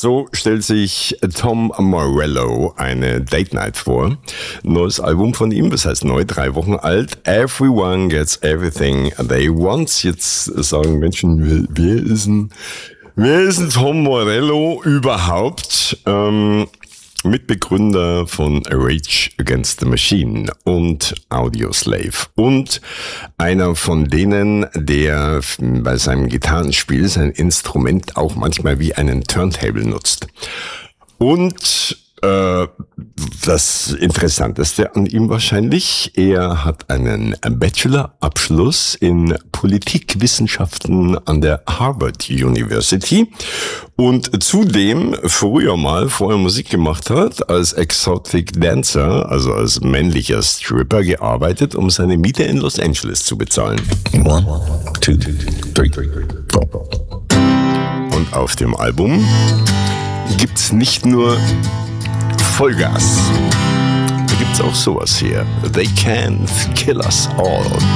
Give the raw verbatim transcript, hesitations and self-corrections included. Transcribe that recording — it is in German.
So stellt sich Tom Morello eine Date Night vor. Neues Album von ihm, das heißt neu, drei Wochen alt. Everyone gets everything they want. Jetzt sagen Menschen, wer ist denn, wer ist denn Tom Morello überhaupt? Ähm, Mitbegründer von Rage Against the Machine und Audioslave und einer von denen, der bei seinem Gitarrenspiel sein Instrument auch manchmal wie einen Turntable nutzt. Und äh, das Interessanteste an ihm wahrscheinlich, er hat einen Bachelor-Abschluss in Politikwissenschaften an der Harvard University und zudem früher mal vorher Musik gemacht hat, als Exotic Dancer, also als männlicher Stripper gearbeitet, um seine Miete in Los Angeles zu bezahlen. One, two, three, four. Und auf dem Album gibt's nicht nur Vollgas. Da gibt's auch sowas hier. They can't kill us all.